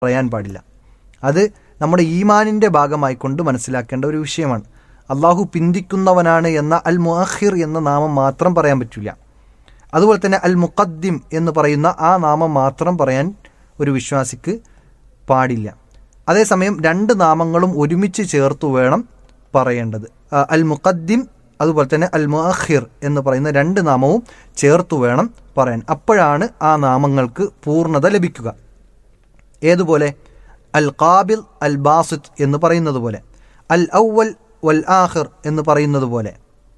പറയാൻ പാടില്ല. അത് നമ്മുടെ ഈമാനിൻ്റെ ഭാഗമായിക്കൊണ്ട് മനസ്സിലാക്കേണ്ട ഒരു വിഷയമാണ്. അള്ളാഹു പിന്തിക്കുന്നവനാണ് എന്ന അൽ മുഅഖിർ എന്ന നാമം മാത്രം പറയാൻ പറ്റില്ല. അതുപോലെ തന്നെ അൽ മുഖദ്ദിം എന്ന് പറയുന്ന ആ നാമം മാത്രം പറയാൻ ഒരു വിശ്വാസിക്ക് പാടില്ല. അതേസമയം രണ്ട് നാമങ്ങളും ഒരുമിച്ച് ചേർത്തു വേണം പറയേണ്ടത്. അൽ മുഖദ്ദിം അതുപോലെ തന്നെ അൽ മുഅഖിർ എന്ന് പറയുന്ന രണ്ട് നാമവും ചേർത്തു വേണം പറയാൻ. അപ്പോഴാണ് ആ നാമങ്ങൾക്ക് പൂർണ്ണത ലഭിക്കുക. ഏതുപോലെ? അൽ ഖാബിൽ അൽ ബാസിത്ത് എന്ന് പറയുന്നത് പോലെ, അൽ ഔവൽ വൽ ആഖിർ എന്ന് പറയുന്നത് പോലെ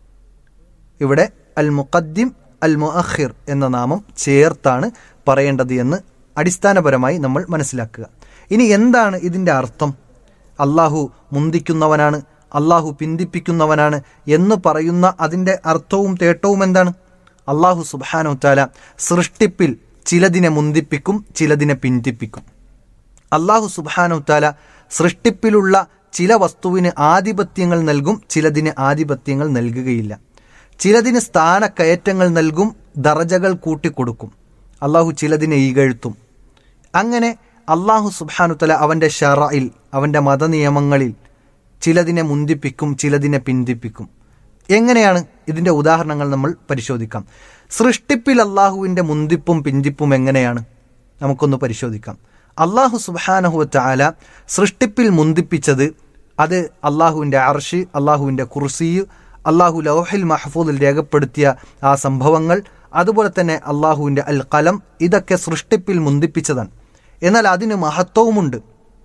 ഇവിടെ അൽ മുഖദ്ദിം അൽ മുഅഖിർ എന്ന നാമം ചേർത്താണ് പറയേണ്ടത് എന്ന് അടിസ്ഥാനപരമായി നമ്മൾ മനസ്സിലാക്കുക. ഇനി എന്താണ് ഇതിൻ്റെ അർത്ഥം? അള്ളാഹു മുന്തിക്കുന്നവനാണ്, അള്ളാഹു പിന്തിപ്പിക്കുന്നവനാണ് എന്ന് പറയുന്ന അതിൻ്റെ അർത്ഥവും തേട്ടവും എന്താണ്? അള്ളാഹു സുബ്ഹാനഹു തആല സൃഷ്ടിപ്പിൽ ചിലതിനെ മുന്തിപ്പിക്കും, ചിലതിനെ പിന്തിപ്പിക്കും. അള്ളാഹു സുബ്ഹാനഹു തആല സൃഷ്ടിപ്പിലുള്ള ചില വസ്തുവിന് ആധിപത്യങ്ങൾ നൽകും, ചിലതിന് ആധിപത്യങ്ങൾ നൽകുകയില്ല. ചിലതിന് സ്ഥാനക്കയറ്റങ്ങൾ നൽകും, ദറജകൾ കൂട്ടിക്കൊടുക്കും. അള്ളാഹു ചിലതിനെ ഇകഴ്ത്തും. അങ്ങനെ അള്ളാഹു സുബ്ഹാനഹു തആല അവൻ്റെ ശറഇൽ, അവൻ്റെ മതനിയമങ്ങളിൽ ചിലതിനെ മുന്തിപ്പിക്കും, ചിലതിനെ പിന്തിപ്പിക്കും. എങ്ങനെയാണ്? ഇതിൻ്റെ ഉദാഹരണങ്ങൾ നമ്മൾ പരിശോധിക്കാം. സൃഷ്ടിപ്പിൽ അള്ളാഹുവിൻ്റെ മുന്തിപ്പും പിന്തിപ്പും എങ്ങനെയാണ്? നമുക്കൊന്ന് പരിശോധിക്കാം. അള്ളാഹു സുബ്ഹാനഹു വതആല സൃഷ്ടിപ്പിൽ മുന്തിപ്പിച്ചത് അത് അള്ളാഹുവിൻ്റെ അർശ്, അള്ളാഹുവിൻ്റെ കുർസി, അള്ളാഹു ലൗഹിൽ മഹ്ഫൂദിൽ രേഖപ്പെടുത്തിയ ആ സംഭവങ്ങൾ, അതുപോലെ തന്നെ അള്ളാഹുവിൻ്റെ അൽ ഖലം, ഇതൊക്കെ സൃഷ്ടിപ്പിൽ മുന്തിപ്പിച്ചതാണ്. എന്നാൽ അതിന് മഹത്വവുമുണ്ട്.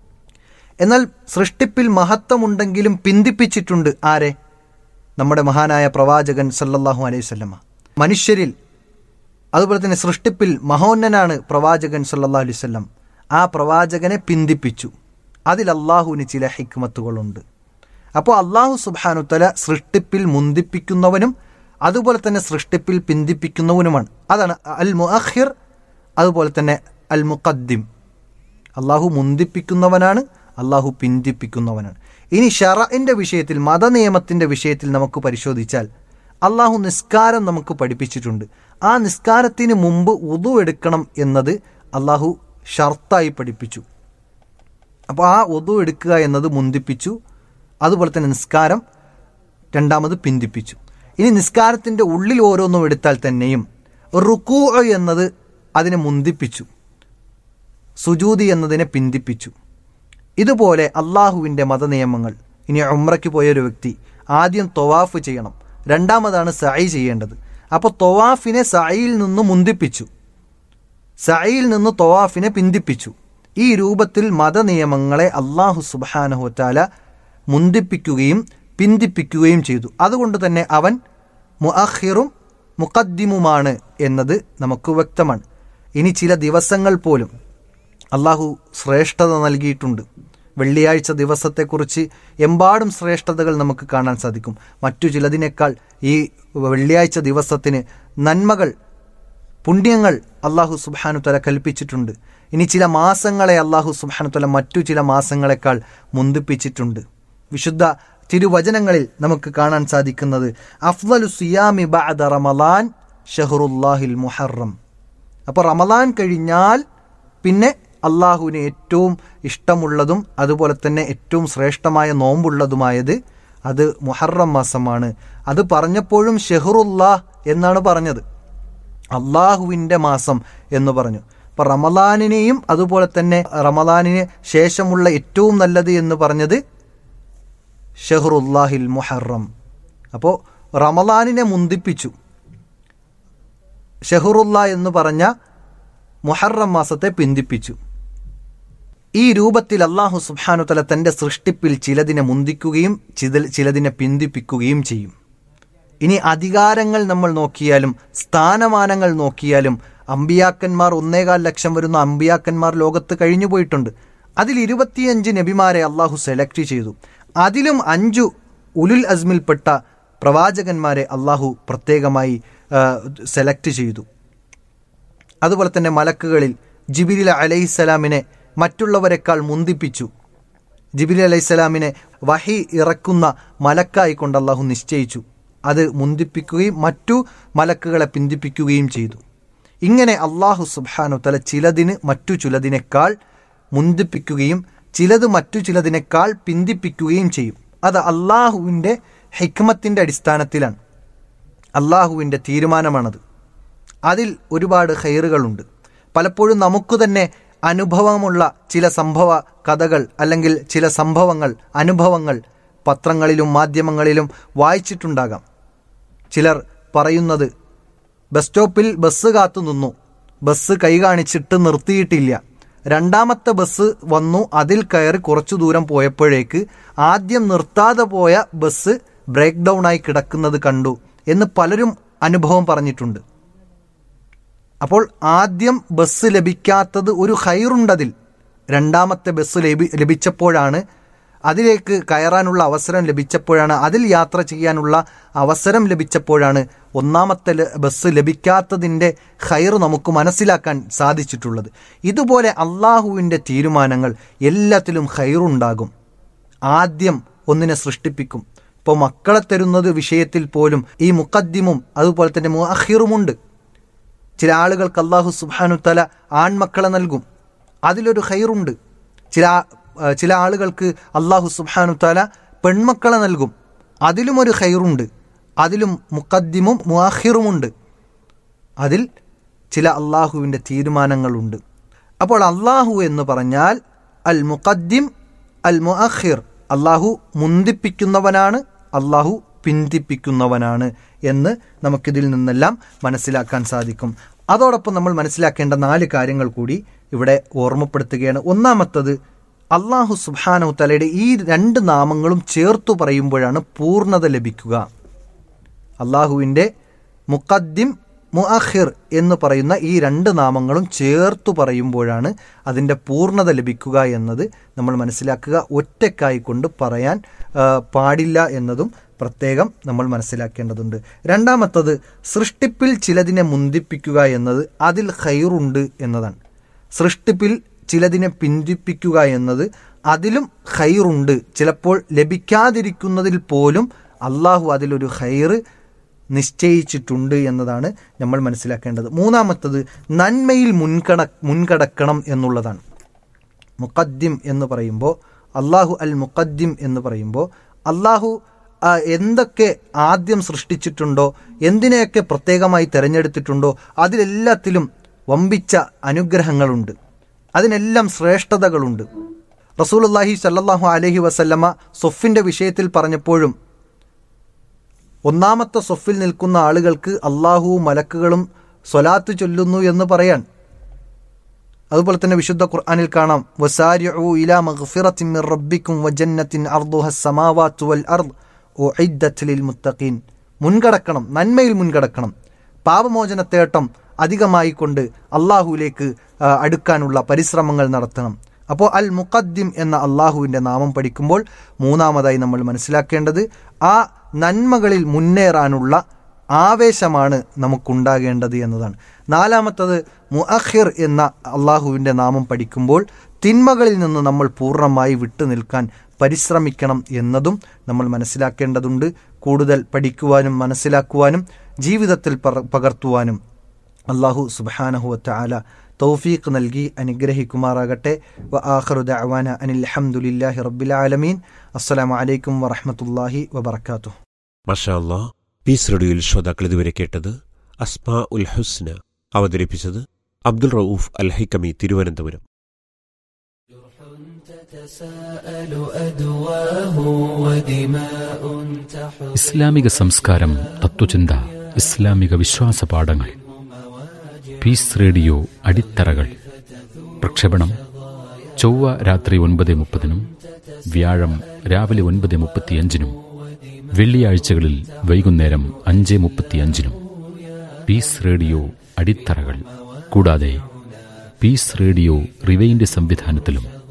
എന്നാൽ സൃഷ്ടിപ്പിൽ മഹത്വമുണ്ടെങ്കിലും പിന്തിപ്പിച്ചിട്ടുണ്ട് ആരെ? നമ്മുടെ മഹാനായ പ്രവാചകൻ സല്ലല്ലാഹു അലൈഹി വസല്ലമ. മനുഷ്യരിൽ അതുപോലെ തന്നെ സൃഷ്ടിപ്പിൽ മഹോന്നനാണ് പ്രവാചകൻ സല്ലല്ലാഹു അലൈഹി വസല്ലം. ആ പ്രവാചകനെ പിന്തിപ്പിച്ചു. അതിൽ അള്ളാഹുവിന് ചില ഹിക്മത്തുകളുണ്ട്. അപ്പോൾ അള്ളാഹു സുബ്ഹാനഹു തആല സൃഷ്ടിപ്പിൽ മുന്തിപ്പിക്കുന്നവനും അതുപോലെ തന്നെ സൃഷ്ടിപ്പിൽ പിന്തിപ്പിക്കുന്നവനുമാണ്. അതാണ് അൽ മുഅഖിർ, അതുപോലെ തന്നെ അൽ മുഖദ്ദിം. അള്ളാഹു മുന്തിപ്പിക്കുന്നവനാണ്, അള്ളാഹു പിന്തിപ്പിക്കുന്നവനാണ്. ഇനി ശറഇൻ്റെ വിഷയത്തിൽ, മതനിയമത്തിൻ്റെ വിഷയത്തിൽ നമുക്ക് പരിശോധിച്ചാൽ അള്ളാഹു നിസ്കാരം നമുക്ക് പഠിപ്പിച്ചിട്ടുണ്ട്. ആ നിസ്കാരത്തിന് മുമ്പ് വുദു എടുക്കണം എന്നത് അള്ളാഹു ഷർത്തായി പഠിപ്പിച്ചു. അപ്പോൾ ആ വുദു എടുക്കുക എന്നത് മുന്തിപ്പിച്ചു, അതുപോലെ തന്നെ നിസ്കാരം രണ്ടാമത് പിന്തിപ്പിച്ചു. ഇനി നിസ്കാരത്തിൻ്റെ ഉള്ളിൽ ഓരോന്നും എടുത്താൽ തന്നെയും റുക്കൂ എന്നത് അതിനെ മുന്തിപ്പിച്ചു, സുജൂദി എന്നതിനെ പിന്തിപ്പിച്ചു. ഇതുപോലെ അള്ളാഹുവിൻ്റെ മതനിയമങ്ങൾ. ഇനി ഉംറയ്ക്ക് പോയൊരു വ്യക്തി ആദ്യം തൊവാഫ് ചെയ്യണം, രണ്ടാമതാണ് സഅയ് ചെയ്യേണ്ടത്. അപ്പോൾ തൊവാഫിനെ സഅയിൽ നിന്ന് മുന്തിപ്പിച്ചു, സഅയിൽ നിന്ന് തൊവാഫിനെ പിന്തിപ്പിച്ചു. ഈ രൂപത്തിൽ മതനിയമങ്ങളെ അള്ളാഹു സുബ്ഹാനഹു വതആല മുന്തിപ്പിക്കുകയും പിന്തിപ്പിക്കുകയും ചെയ്തു. അതുകൊണ്ട് തന്നെ അവൻ മുഅഖിറും മുഖദ്ദിമുമാണ് എന്നത് നമുക്ക് വ്യക്തമാണ്. ഇനി ചില ദിവസങ്ങൾ പോലും അള്ളാഹു ശ്രേഷ്ഠത നൽകിയിട്ടുണ്ട്. വെള്ളിയാഴ്ച ദിവസത്തെക്കുറിച്ച് എമ്പാടും ശ്രേഷ്ഠതകൾ നമുക്ക് കാണാൻ സാധിക്കും. മറ്റു ചിലതിനേക്കാൾ ഈ വെള്ളിയാഴ്ച ദിവസത്തിന് നന്മകൾ, പുണ്യങ്ങൾ അള്ളാഹു സുബ്ഹാനഹു തആല കൽപ്പിച്ചിട്ടുണ്ട്. ഇനി ചില മാസങ്ങളെ അള്ളാഹു സുബ്ഹാനഹു തആല മറ്റു ചില മാസങ്ങളെക്കാൾ മുന്തിപ്പിച്ചിട്ടുണ്ട്. വിശുദ്ധ തിരുവചനങ്ങളിൽ നമുക്ക് കാണാൻ സാധിക്കുന്നത് അഫ്ളലു സിയാമി ബഅദ റമളാൻ ഷഹ്റുല്ലാഹിൽ മുഹറം. അപ്പോൾ റമളാൻ കഴിഞ്ഞാൽ പിന്നെ അള്ളാഹുവിന് ഏറ്റവും ഇഷ്ടമുള്ളതും അതുപോലെ തന്നെ ഏറ്റവും ശ്രേഷ്ഠമായ നോമ്പുള്ളതുമായത് അത് മുഹറം മാസമാണ്. അത് പറഞ്ഞപ്പോഴും ഷഹ്റുല്ലാഹ് എന്നാണ് പറഞ്ഞത്, അള്ളാഹുവിൻ്റെ മാസം എന്ന് പറഞ്ഞു. അപ്പോൾ റമളാനിനെയും അതുപോലെ തന്നെ റമളാനിന് ശേഷമുള്ള ഏറ്റവും നല്ലത് എന്ന് പറഞ്ഞത് ഷഹ്റുല്ലാഹിൽ മുഹറം. അപ്പോൾ റമളാനിനെ മുന്തിപ്പിച്ചു, ഷഹ്റുല്ലാ എന്ന് പറഞ്ഞ മുഹറം മാസത്തെ പിന്തിപ്പിച്ചു. ഈ രൂപത്തിൽ അള്ളാഹു സുബ്ഹാനഹു തആല തൻ്റെ സൃഷ്ടിപ്പിൽ ചിലതിനെ മുന്തിക്കുകയും ചിലതിനെ പിന്തിപ്പിക്കുകയും ചെയ്യും. ഇനി അധികാരങ്ങൾ നമ്മൾ നോക്കിയാലും സ്ഥാനമാനങ്ങൾ നോക്കിയാലും അമ്പിയാക്കന്മാർ 1.25 ലക്ഷം വരുന്ന അമ്പിയാക്കന്മാർ ലോകത്ത് കഴിഞ്ഞു പോയിട്ടുണ്ട്. അതിൽ 25 നബിമാരെ അള്ളാഹു സെലക്ട് ചെയ്തു. അതിലും 5 ഉലുൽ അസ്മിൽപ്പെട്ട പ്രവാചകന്മാരെ അള്ളാഹു പ്രത്യേകമായി സെലക്ട് ചെയ്തു. അതുപോലെ തന്നെ മലക്കുകളിൽ ജിബ്രീൽ അലൈഹിസ്സലാമിനെ മറ്റുള്ളവരെക്കാൾ മുന്തിപ്പിച്ചു. ജിബ്രീൽ അലൈഹിസ്സലാമിനെ വഹി ഇറക്കുന്ന മലക്കായി കൊണ്ട് അള്ളാഹു നിശ്ചയിച്ചു. അത് മുന്തിപ്പിക്കുകയും മറ്റു മലക്കുകളെ പിന്തിപ്പിക്കുകയും ചെയ്തു. ഇങ്ങനെ അള്ളാഹു സുബ്ഹാനഹു തആല ചിലതിന് മറ്റു ചിലതിനേക്കാൾ മുന്തിപ്പിക്കുകയും ചിലത് മറ്റു ചിലതിനേക്കാൾ പിന്തിപ്പിക്കുകയും ചെയ്യും. അത് അള്ളാഹുവിൻ്റെ ഹിക്മത്തിൻ്റെ അടിസ്ഥാനത്തിലാണ്. അള്ളാഹുവിൻ്റെ തീരുമാനമാണത്. അതിൽ ഒരുപാട് ഖൈറുകളുണ്ട്. പലപ്പോഴും നമുക്ക് തന്നെ അനുഭവമുള്ള ചില സംഭവ കഥകൾ അല്ലെങ്കിൽ ചില സംഭവങ്ങൾ, അനുഭവങ്ങൾ പത്രങ്ങളിലും മാധ്യമങ്ങളിലും വായിച്ചിട്ടുണ്ടാകാം. ചിലർ പറയുന്നത്, ബസ് സ്റ്റോപ്പിൽ ബസ് കാത്തു നിന്നു, ബസ് കൈ കാണിച്ചിട്ട് നിർത്തിയിട്ടില്ല, രണ്ടാമത്തെ ബസ് വന്നു, അതിൽ കയറി കുറച്ചു ദൂരം പോയപ്പോഴേക്ക് ആദ്യം നിർത്താതെ പോയ ബസ് ബ്രേക്ക് ഡൗൺ ആയി കിടക്കുന്നത് കണ്ടു എന്ന് പലരും അനുഭവം പറഞ്ഞിട്ടുണ്ട്. അപ്പോൾ ആദ്യം ബസ് ലഭിക്കാത്തത് ഒരു ഖൈറുണ്ടതിൽ. രണ്ടാമത്തെ ബസ് ലഭിച്ചപ്പോഴാണ്, അതിലേക്ക് കയറാനുള്ള അവസരം ലഭിച്ചപ്പോഴാണ്, അതിൽ യാത്ര ചെയ്യാനുള്ള അവസരം ലഭിച്ചപ്പോഴാണ് ഒന്നാമത്തെ ബസ് ലഭിക്കാത്തതിൻ്റെ ഖൈർ നമുക്ക് മനസ്സിലാക്കാൻ സാധിച്ചിട്ടുള്ളത്. ഇതുപോലെ അള്ളാഹുവിൻ്റെ തീരുമാനങ്ങൾ എല്ലാത്തിലും ഖൈറുണ്ടാകും. ആദ്യം ഒന്നിനെ സൃഷ്ടിപ്പിക്കും. ഇപ്പോൾ മക്കളെ തരുന്നത് വിഷയത്തിൽ പോലും ഈ മുഖദ്ദിമും അതുപോലെ തന്നെ മുഅഖിറുമുണ്ട്. ചില ആളുകൾക്ക് അല്ലാഹു സുബ്ഹാനഹു തആല ആൺമക്കളെ നൽകും, അതിലൊരു ഖൈറുണ്ട്. ചില ആളുകൾക്ക് അല്ലാഹു സുബ്ഹാനഹു തആല പെൺമക്കളെ നൽകും, അതിലും ഒരു ഖൈറുണ്ട്. അതിലും മുഖദ്ദിമും മുഅഖിറുമുണ്ട്. അതിൽ ചില അള്ളാഹുവിൻ്റെ തീരുമാനങ്ങളുണ്ട്. അപ്പോൾ അള്ളാഹു എന്ന് പറഞ്ഞാൽ അൽ മുഖദ്ദിം അൽ മുഅഖിർ, അള്ളാഹു മുന്തിപ്പിക്കുന്നവനാണ്, അള്ളാഹു പിന്തിപ്പിക്കുന്നവനാണ് എന്ന് നമുക്കിതിൽ നിന്നെല്ലാം മനസ്സിലാക്കാൻ സാധിക്കും. അതോടൊപ്പം നമ്മൾ മനസ്സിലാക്കേണ്ട 4 കാര്യങ്ങൾ കൂടി ഇവിടെ ഓർമ്മപ്പെടുത്തുകയാണ്. ഒന്നാമത്തത്, അള്ളാഹു സുബ്ഹാനഹു തആലയുടെ ഈ 2 നാമങ്ങളും ചേർത്തു പറയുമ്പോഴാണ് പൂർണ്ണത ലഭിക്കുക. അള്ളാഹുവിൻ്റെ മുഖദ്ദിം മുഅഖിർ എന്ന് പറയുന്ന ഈ 2 നാമങ്ങളും ചേർത്തു പറയുമ്പോഴാണ് അതിൻ്റെ പൂർണ്ണത ലഭിക്കുക എന്നത് നമ്മൾ മനസ്സിലാക്കുക. ഒറ്റക്കായിക്കൊണ്ട് പറയാൻ പാടില്ല എന്നതും പ്രത്യേകം നമ്മൾ മനസ്സിലാക്കേണ്ടതുണ്ട്. രണ്ടാമത്തത്, സൃഷ്ടിപ്പിൽ ചിലതിനെ മുന്തിപ്പിക്കുക എന്നത് അതിൽ ഖൈറുണ്ട് എന്നതാണ്. സൃഷ്ടിപ്പിൽ ചിലതിനെ പിന്തിപ്പിക്കുക എന്നത് അതിലും ഖൈറുണ്ട്. ചിലപ്പോൾ ലഭിക്കാതിരിക്കുന്നതിൽ പോലും അള്ളാഹു അതിലൊരു ഖൈർ നിശ്ചയിച്ചിട്ടുണ്ട് എന്നതാണ് നമ്മൾ മനസ്സിലാക്കേണ്ടത്. മൂന്നാമത്തത്, നന്മയിൽ മുൻകടക്കണം എന്നുള്ളതാണ്. മുഖദ്ദിം എന്ന് പറയുമ്പോൾ, അള്ളാഹു അൽ മുഖദ്ദിം എന്ന് പറയുമ്പോൾ, അള്ളാഹു എന്തൊക്കെ ആദ്യം സൃഷ്ടിച്ചിട്ടുണ്ടോ, എന്തിനെയൊക്കെ പ്രത്യേകമായി തിരഞ്ഞെടുത്തിട്ടുണ്ടോ, അതിലെല്ലാത്തിലും വമ്പിച്ച അനുഗ്രഹങ്ങളുണ്ട്, അതിനെല്ലാം ശ്രേഷ്ഠതകളുണ്ട്. റസൂലുള്ളാഹി സ്വല്ലല്ലാഹു അലൈഹി വസല്ലമ സൊഫിൻ്റെ വിഷയത്തിൽ പറഞ്ഞപ്പോഴും, ഒന്നാമത്തെ സൊഫിൽ നിൽക്കുന്ന ആളുകൾക്ക് അള്ളാഹുവും മലക്കുകളും സ്വലാത്ത് ചൊല്ലുന്നു എന്ന് പറയാൻ. അതുപോലെ തന്നെ വിശുദ്ധ ഖുർആനിൽ കാണാം, വസാരിഉ ഇലാ മഗ്ഫിറത്തിൻ മിർ റബ്ബിക്കും വജന്നത്തിൻ അർദുഹസ് സമാവാതു വൽ അർദ് ഉഇദ്ദത് ലിൽ മുത്തഖീൻ. മുൻകടക്കണം, നന്മയിൽ മുൻകടക്കണം. പാപമോചനത്തേട്ടം അധികമായി കൊണ്ട് അള്ളാഹുവിലേക്ക് അടുക്കാനുള്ള പരിശ്രമങ്ങൾ നടത്തണം. അപ്പോൾ അൽ മുഖദ്ദിം എന്ന അള്ളാഹുവിൻ്റെ നാമം പഠിക്കുമ്പോൾ മൂന്നാമതായി നമ്മൾ മനസ്സിലാക്കേണ്ടത് ആ നന്മകളിൽ മുന്നേറാനുള്ള ആവേശമാണ് നമുക്കുണ്ടാകേണ്ടത് എന്നതാണ്. നാലാമത്തത്, മുഅഖിർ എന്ന അള്ളാഹുവിൻ്റെ നാമം പഠിക്കുമ്പോൾ തിന്മകളിൽ നിന്ന് നമ്മൾ പൂർണ്ണമായി വിട്ടു നിൽക്കാൻ പരിശ്രമിക്കണം എന്നതും നമ്മൾ മനസ്സിലാക്കേണ്ടതുണ്ട്. കൂടുതൽ പഠിക്കുവാനും മനസ്സിലാക്കുവാനും ജീവിതത്തിൽ പകർത്തുവാനും അല്ലാഹു സുബ്ഹാനഹു വതആല തൗഫീഖ് നൽകി അനുഗ്രഹിക്കുമാറാകട്ടെ. വ ആഖിറു ദഅവാന അനിൽ ഹംദുലില്ലാഹി റബ്ബിൽ ആലമീൻ. അസ്സലാമു അലൈക്കും വറഹ്മത്തുള്ളാഹി വബറകാതുഹു. മാഷാ അല്ലാഹ്. പീസ് റേഡിയോയിൽ ശ്രോതാക്കൾ ഇതുവരെ കേട്ടത് അസ്മാ ഉൽ ഹുസ്ന. അവതരിപ്പിച്ചത് അബ്ദുൾ റഊഫ് അൽ ഹൈക്കമി, തിരുവനന്തപുരം. ഇസ്ലാമിക സംസ്കാരം, തത്വചിന്ത, ഇസ്ലാമിക വിശ്വാസ പാഠങ്ങൾ. Piece radio അടിത്തറകൾ. പ്രക്ഷേപണം ചൊവ്വ രാത്രി 9:30, വ്യാഴം രാവിലെ 9:35, വെള്ളിയാഴ്ചകളിൽ വൈകുന്നേരം 5:35. Piece radio അടിത്തറകൾ. കൂടാതെ പീസ് റേഡിയോ റിവൈൻഡ് സംവിധാനത്തിലും